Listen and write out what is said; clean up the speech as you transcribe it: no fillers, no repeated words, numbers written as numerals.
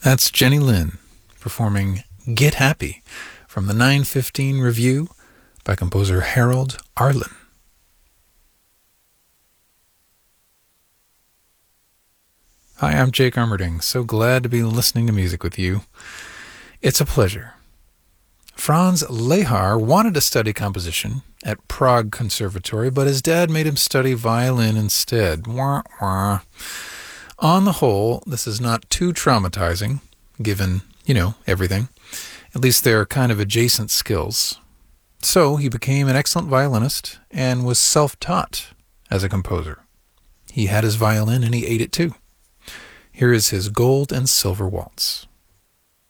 That's Jenny Lin performing Get Happy from the 9:15 Review by composer Harold Arlen. Hi, I'm Jake Armerding. So glad to be listening to music with you. It's a pleasure. Franz Lehár wanted to study composition at Prague Conservatory, but his dad made him study violin instead. Wah, wah. On the whole, this is not too traumatizing, given, everything. At least they're kind of adjacent skills. So he became an excellent violinist and was self-taught as a composer. He had his violin and he ate it too. Here is his Gold and Silver Waltz.